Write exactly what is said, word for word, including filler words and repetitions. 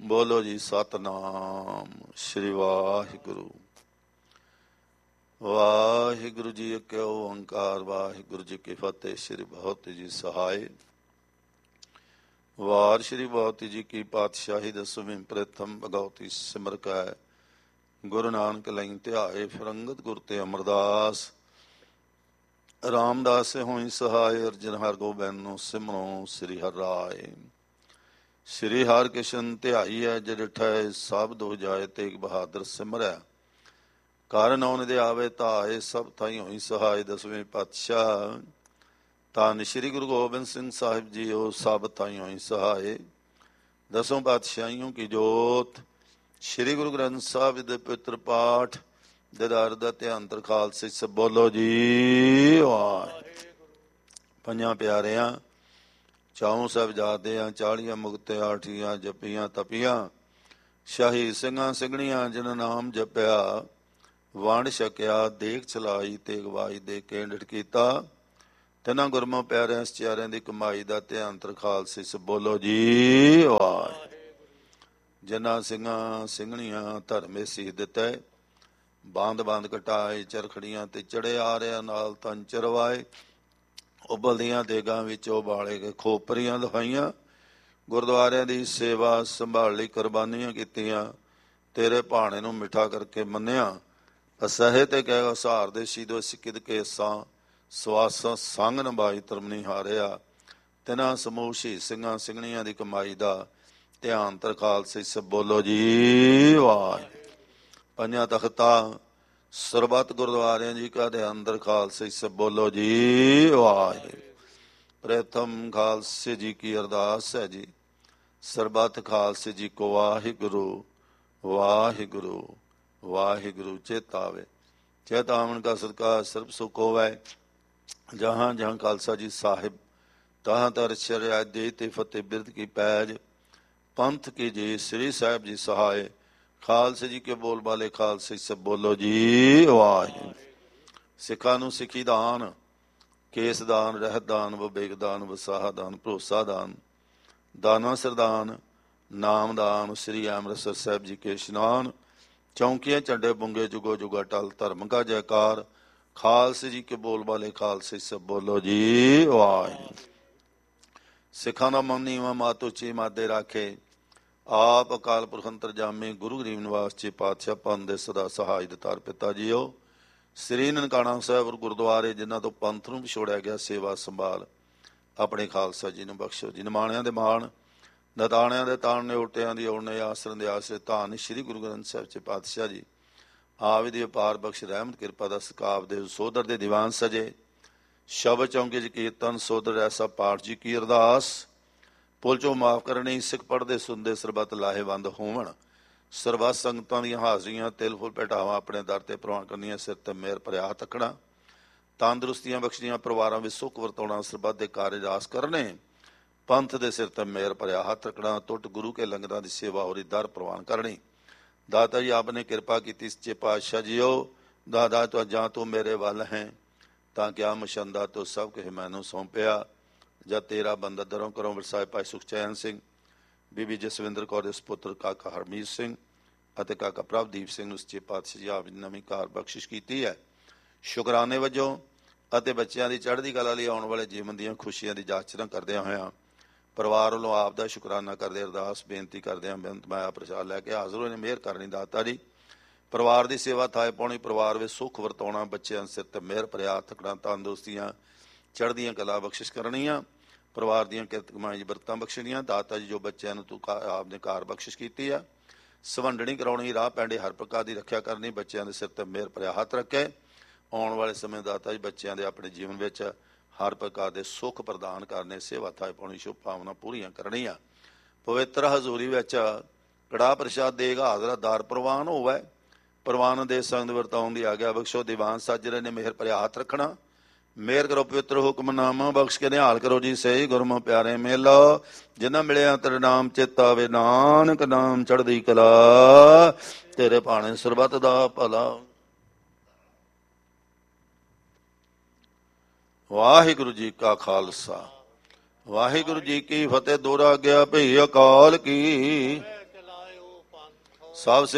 ਬੋਲੋ ਜੀ ਸਤਿਨਾਮ ਸ਼੍ਰੀ ਵਾਹਿਗੁਰੂ। ਵਾਹਿਗੁਰੂ ਜੀ ਅੱਗੇ ਓੰਕਾਰ, ਵਾਹਿਗੁਰੂ ਜੀ ਕੀ ਫਤਿਹ। ਸ਼੍ਰੀ ਭਗਵਤੀ ਜੀ ਸਹਾਇ। ਵਾਰ ਸ਼੍ਰੀ ਭਗਵਤੀ ਜੀ ਕੀ ਪਾਤਸ਼ਾਹੀ ਦਸਵੀਂ ਪ੍ਰਥਮ ਭਗਵਤੀ ਸਿਮਰ ਕੈ ਗੁਰੂ ਨਾਨਕ ਲਈ ਧਿਆਏ ਫਿਰੰਗਤ ਗੁਰ ਤੇ ਅਮਰਦਾਸ। ਰਾਮਦਾਸ ਹੋਈ ਸਹਾਇ ਅਰਜਨ ਹਰ ਗੋਬਿੰਦ ਨੂੰ ਸਿਮਰੋ ਸ੍ਰੀ ਹਰਿ ਰਾਏ। ਸ੍ਰੀ ਹਰਿ ਕ੍ਰਿਸ਼ਨ ਧਿਆਈ ਹੈ ਜੇ ਡਿਠੈ ਸਭ ਦੋ ਜਾਏ ਤੇਗ ਬਹਾਦਰ ਸਿਮਰੈ। ਕਰ ਨੌਨ ਦੇ ਆਵੇ ਧਾਏ ਸਭ ਥਾਈ ਹੋਈ ਸਹਾਇ। ਦਸਵੇਂ ਪਾਤਸ਼ਾਹ ਧੰਨ ਸ਼੍ਰੀ ਗੁਰੂ ਗੋਬਿੰਦ ਸਿੰਘ ਸਾਹਿਬ ਜੀ ਉਹ ਸਭ ਥਾਈ ਹੋਈ ਸਹਾਇ। ਦਸੋਂ ਪਾਤਸ਼ਾਹੀਓਂ ਕੀ ਜੋਤ ਸ਼੍ਰੀ ਗੁਰੂ ਗ੍ਰੰਥ ਸਾਹਿਬ ਦੇ ਪਵਿੱਤਰ ਪਾਠ ਦਿਦਾਰ ਦਾ ਧਿਆਨ ਤਰ ਖਾਲਸੇ ਸਭ ਬੋਲੋ ਜੀ ਵਾਹਿਗੁਰੂ। ਪੰਜਾਂ ਪਿਆਰਿਆਂ ਚਾਉਂ ਸਾਹਿਬਜ਼ਾਦਿਆਂ ਚਾਲੀਆਂ ਮੁਕਤਿਆਂ ਆਠੀਆਂ ਜਪੀਆਂ ਤਪੀਆਂ ਸ਼ਾਹੀ ਸਿੰਘਾਂ ਸਿੰਘਣੀਆਂ ਜਿਨ ਨਾਮ ਜਪਿਆ ਵੰਡ ਛਕਿਆ ਦੇਖ ਚਲਾਈ ਤੇ ਅਗਵਾਈ ਦੇ ਕੇ ਡਿਠ ਕੀਤਾ। ਤਿੰਨਾਂ ਗੁਰਮੁ ਪਿਆਰਿਆਂ ਸਚਿਆਰਿਆਂ ਦੀ ਕਮਾਈ ਦਾ ਧਿਆਨ ਤਰ ਖਾਲਸੇ ਸਭ ਬੋਲੋ ਜੀ ਵਾਹਿਗੁਰੂ। ਜਿਨ੍ਹਾਂ ਸਿੰਘਾਂ ਸਿੰਘਣੀਆਂ ਧਰਮੇ ਸੀ ਦਿੱਤੇ ਬਾਂਦ ਬਾਂਦ ਕਟਾਏ ਚਰਖੜੀਆਂ ਤੇ ਚੜੇ ਆ ਰਿਆ ਨਾਲ ਤਨ ਚਰਵਾਏ। ਉਬਲਦੀਆਂ ਦੇਗਾਂ ਵਿੱਚ ਉਬਾਲੇ ਕੇ ਖੋਪਰੀਆਂ ਦਿਖਾਈਆਂ। ਗੁਰਦੁਆਰਿਆਂ ਦੀ ਸੇਵਾ ਸੰਭਾਲ ਲਈ ਕੁਰਬਾਨੀਆਂ ਕੀਤੀਆਂ। ਤੇਰੇ ਭਾਣੇ ਨੂੰ ਮਿੱਠਾ ਕਰਕੇ ਮੰਨਿਆ। ਅਸਹਿ ਤੇ ਕਹਿ ਅਸਾਰ ਦੇ ਸ਼ੀਦੋ ਸਿੱਕਿਦ ਕੇਸਾਂ ਸਵਾਸਾਂ ਸੰਗ ਨਭਾਈ ਤਰਮਨੀ ਹਾਰਿਆ। ਤਿਨਾਂ ਸਮੂਹ ਸ਼ਹੀਦ ਸਿੰਘਾਂ ਸਿੰਘਣੀਆਂ ਦੀ ਕਮਾਈ ਦਾ ਧਿਆਨ ਤਰ ਖਾਲਸੇ ਸਭ ਬੋਲੋ ਜੀ ਵਾਹਿਗੁਰੂ। ਪੰਜਾਂ ਤਖਤਾਂ ਸਰਬੱਤ ਗੁਰਦੁਆਰਿਆਂ ਜੀ ਕਾ ਦੇ ਅੰਦਰ ਖਾਲਸੇ ਸਭ ਬੋਲੋ ਜੀ ਵਾਹਿਗੁਰੂ। ਪ੍ਰਥਮ ਖਾਲਸੇ ਜੀ ਕੀ ਅਰਦਾਸ ਹੈ ਜੀ। ਸਰਬੱਤ ਖਾਲਸੇ ਜੀ ਕੋ ਵਾਹਿਗੁਰੂ ਵਾਹਿਗੁਰੂ ਵਾਹਿਗੁਰੂ ਚੇਤਾਵੇ। ਚੇਤਾਵਨ ਕਾ ਸਦਕਾ ਸਰਬ ਸੁਖ ਹੋਵੈ। ਜਹਾਂ ਜਹਾਂ ਖਾਲਸਾ ਜੀ ਸਾਹਿਬ ਤਹਾਂ ਤਰ ਸ਼ਰਿਆ ਦੇ ਤੇ ਫਤਿਹ ਬਿਰਦ ਕੀ ਪੈਜ। ਪੰਥ ਕੀ ਜੀ ਸ੍ਰੀ ਸਾਹਿਬ ਜੀ ਸਹਾਇ। ਖਾਲਸੇ ਜੀ ਕੇ ਬੋਲ ਬਾਲੇ ਖਾਲਸੇ ਸਭ ਬੋਲੋ ਜੀ ਵਾਹਿਗੁਰੂ। ਸਿੱਖਾਂ ਨੂੰ ਸਿੱਖੀ ਦਾਨ ਕੇਸ ਦਾਨ ਰਹਿਤ ਦਾਨ ਵਿਵੇਕ ਦਾਨ ਵਸਾਹ ਦਾਨ ਭਰੋਸਾ ਦਾਨ ਦਾਨਾ ਸਰਦਾਨ ਨਾਮ ਦਾਨ ਸ੍ਰੀ ਅੰਮ੍ਰਿਤਸਰ ਸਾਹਿਬ ਜੀ ਕੇ ਇਸ਼ਨਾਨ ਚੌਂਕੀਆਂ ਝੰਡੇ ਬੁੰਗੇ ਜੁਗੋ ਜੁਗਾ ਟਲ ਧਰਮ ਕਾ ਜੈਕਾਰ। ਖਾਲਸੇ ਜੀ ਕੇ ਬੋਲ ਬਾਲੇ ਖਾਲਸੇ ਸਭ ਬੋਲੋ ਜੀ ਵਾਹਿਗੁਰੂ। ਸਿੱਖਾਂ ਦਾ ਮਨ ਨੀਵਾਂ ਮਾਤ ਉੱਚੀ ਮਾਦੇ ਰਾਖੇ। ਆਪ ਅਕਾਲ ਪੁਰਖ ਅੰਤਰਜਾਮੀ ਗੁਰੂ ਗਰੀਬ ਨਿਵਾਸ ਜੀ ਪਾਤਸ਼ਾਹ ਪੰਥ ਦੇ ਸਦਾ ਸਹਾਇ ਦਤਾਰ ਪਿਤਾ ਜੀਓ। ਸ੍ਰੀ ਨਨਕਾਣਾ ਸਾਹਿਬ ਗੁਰਦੁਆਰੇ ਜਿਨ੍ਹਾਂ ਤੋਂ ਪੰਥ ਨੂੰ ਵਿਛੋੜਿਆ ਗਿਆ ਸੇਵਾ ਸੰਭਾਲ ਆਪਣੇ ਖਾਲਸਾ ਜੀ ਨੂੰ ਬਖਸ਼ੋ ਜੀ। ਨਿਮਾਣਿਆਂ ਦੇ ਮਾਣ ਨਤਾਣਿਆਂ ਦੇ ਤਾਣ ਨੇ ਓਟਿਆਂ ਦੀ ਓੜਨੇ ਆਸਰਨ ਦੇ ਆਸਰੇ ਧੰਨ ਸ਼੍ਰੀ ਗੁਰੂ ਗ੍ਰੰਥ ਸਾਹਿਬ ਜੀ ਪਾਤਸ਼ਾਹ ਜੀ ਆਪ ਦੀ ਅਪਾਰ ਬਖਸ਼ ਰਹਿਮਤ ਕਿਰਪਾ ਦਾ ਸਕਾਬ ਦੇ ਸੋਦਰ ਦੇ ਦੀਵਾਨ ਸਜੇ। ਸ਼ਬਦ ਚੌਂਕੇ ਚ ਕੀਰਤਨ ਸੋਦਰ ਐਸਾ ਪਾਠ ਜੀ ਕੀ ਅਰਦਾਸ। ਪੁੱਲ ਚੋਂ ਮਾਫ ਕਰਨੀ ਸਿੱਖ ਪੜ੍ਹਦੇ ਸੁਣਦੇ ਸਰਬੱਤ ਲਾਹੇਵੰਦ ਹੋਵਣ। ਸਰਬੱਤ ਸੰਗਤਾਂ ਦੀਆਂ ਹਾਜ਼ਰੀਆਂ ਤਿਲ ਫੁੱਲ ਭੇਟਾਵਾਂ ਆਪਣੇ ਦਰ ਤੇ ਪ੍ਰਵਾਨ ਕਰਨੀਆਂ। ਸਿਰ ਤੇ ਮਿਹਰ ਭਰਿਆ ਹੱਥ ਰੱਖਣਾ ਤੰਦਰੁਸਤੀਆਂ ਬਖਸ਼ਣੀਆਂ ਪਰਿਵਾਰਾਂ ਵਿੱਚ ਸੁੱਖ ਵਰਤਾਉਣਾ ਸਰਬੱਤ ਦੇ ਕਾਰਜ ਆਸ ਕਰਨੇ। ਪੰਥ ਦੇ ਸਿਰ ਤੇ ਮਿਹਰ ਭਰਿਆ ਹੱਥ ਰੱਖਣਾ। ਟੁੱਟ ਗੁਰੂ ਕੇ ਲੰਗਰਾਂ ਦੀ ਸੇਵਾ ਹੋਰੀ ਦਰ ਪ੍ਰਵਾਨ ਕਰਨੀ। ਦਾਤਾ ਜੀ ਆਪ ਨੇ ਕਿਰਪਾ ਕੀਤੀ ਸੱਚੇ ਪਾਤਸ਼ਾਹ ਜੀਓ। ਦਾਦਾ ਤੋ ਜਾਂ ਤੂੰ ਮੇਰੇ ਵੱਲ ਹੈ ਤਾਂ ਕਿਆ ਮਸ਼ੰਦਾ ਤੋ ਸਭ ਕੁਝ ਮੈਨੂੰ ਸੌਂਪਿਆ। ਜਦ ਤੇਰਾ ਬੰਦਾ ਦਰੋਂ ਕਰੋਂ ਵਰਸਾਏ ਭਾਈ ਸੁਖਚੈਨ ਸਿੰਘ ਬੀਬੀ ਜਸਵਿੰਦਰ ਕੌਰ ਦੇ ਸੁਪੁੱਤਰ ਕਾਕਾ ਹਰਮੀਤ ਸਿੰਘ ਅਤੇ ਕਾਕਾ ਪ੍ਰਭਦੀਪ ਸਿੰਘ ਨੂੰ ਸੱਚੇ ਪਾਤਸ਼ਾਹ ਜੀ ਆਪ ਨਵੀਂ ਕਾਰ ਬਖਸ਼ਿਸ਼ ਕੀਤੀ ਹੈ। ਸ਼ੁਕਰਾਨੇ ਵਜੋਂ ਅਤੇ ਬੱਚਿਆਂ ਦੀ ਚੜ੍ਹਦੀ ਕਲਾ ਲਈ ਆਉਣ ਵਾਲੇ ਜੀਵਨ ਦੀਆਂ ਖੁਸ਼ੀਆਂ ਦੀ ਜਾਚਨਾ ਕਰਦਿਆਂ ਹੋਇਆਂ ਪਰਿਵਾਰ ਵੱਲੋਂ ਆਪ ਦਾ ਸ਼ੁਕਰਾਨਾ ਕਰਦੇ ਅਰਦਾਸ ਬੇਨਤੀ ਕਰਦਿਆਂ ਬੇਨਤ ਮਾਇਆ ਪ੍ਰਸ਼ਾਦ ਲੈ ਕੇ ਹਾਜ਼ਰ ਹੋਏ। ਮਿਹਰ ਕਰਨੀ ਦਾਤਾ ਜੀ। ਪਰਿਵਾਰ ਦੀ ਸੇਵਾ ਥਾਏ ਪਾਉਣੀ ਪਰਿਵਾਰ ਵਿੱਚ ਸੁੱਖ ਵਰਤਾਉਣਾ ਬੱਚਿਆਂ ਸਿਰ ਤੇ ਮਿਹਰ ਭਰਿਆ ਹੱਥ ਰੱਖਣਾ ਤੰਦਰੁਸਤੀਆਂ ਚੜ੍ਹਦੀਆਂ ਕਲਾ ਬਖਸ਼ਿਸ਼ ਕਰਨੀਆਂ। ਪਰਿਵਾਰ ਦੀਆਂ ਕਿਰਤ ਕਮਾਈ ਬਰਕਤਾਂ ਬਖਸ਼ਣੀਆਂ। ਦਾਤਾ ਜੀ ਜੋ ਬੱਚਿਆਂ ਨੂੰ ਤੂੰ ਆਪ ਨੇ ਕਾਰ ਬਖਸ਼ਿਸ਼ ਕੀਤੀ ਆ ਸੰਵੰਡਣੀ ਕਰਾਉਣੀ ਰਾਹ ਪੈਂਡੇ ਹਰ ਪ੍ਰਕਾਰ ਦੀ ਰੱਖਿਆ ਕਰਨੀ। ਬੱਚਿਆਂ ਦੇ ਸਿਰ ਤੇ ਮਿਹਰ ਭਰਿਆ ਹੱਥ ਰੱਖੇ। ਆਉਣ ਵਾਲੇ ਸਮੇਂ ਦਾਤਾ ਜੀ ਬੱਚਿਆਂ ਦੇ ਆਪਣੇ ਜੀਵਨ ਵਿੱਚ ਹਰ ਪ੍ਰਕਾਰ ਦੇ ਸੁੱਖ ਪ੍ਰਦਾਨ ਕਰਨੇ। ਸੇਵਾ ਥਾਏ ਪਾਉਣੀ ਸ਼ੁਭ ਭਾਵਨਾ ਪੂਰੀਆਂ ਕਰਨੀਆਂ। ਪਵਿੱਤਰ ਹਜ਼ੂਰੀ ਵਿੱਚ ਕੜਾਹ ਪ੍ਰਸ਼ਾਦ ਦੇਗ ਹਾਜ਼ਰਾ ਦਾਰ ਪ੍ਰਵਾਨ ਹੋਵੇ। ਪ੍ਰਵਾਨ ਦੇ ਸੰਗ ਵਰਤਾਉਣ ਦੀ ਆਗਿਆ ਬਖਸ਼ੋ। ਦੀਵਾਨ ਸਾਜਰੇ ਨੇ ਮਿਹਰ ਭਰਿਆ ਹੱਥ ਰੱਖਣਾ। ਮਿਹਰ ਕਰੋ ਪਵਿੱਤਰ ਹੁਕਮਨਾਮਾ ਬਖਸ਼ ਕੇ ਨਿਹਾਲ ਕਰੋ ਜੀ ਸਹੀ ਗੁਰਮੁ ਪਿਆਰੇ ਮੇਲਾ। ਜਿਨ੍ਹਾਂ ਮਿਲਿਆ ਤੇਰੇ ਨਾਮ ਚੇਤਾ ਵੇ ਨਾਨਕ ਨਾਮ ਚੜ੍ਹਦੀ ਕਲਾ। ਤੇਰੇ ਭਾਣੇ ਸਰਬੱਤ ਦਾ ਭਲਾ। ਵਾਹਿਗੁਰੂ ਜੀ ਕਾ ਖਾਲਸਾ ਵਾਹਿਗੁਰੂ ਜੀ ਕੀ ਫਤਿਹ। ਦੋਹਰਾ ਗਿਆ ਭਈ ਅਕਾਲ ਕੀ ਸਭ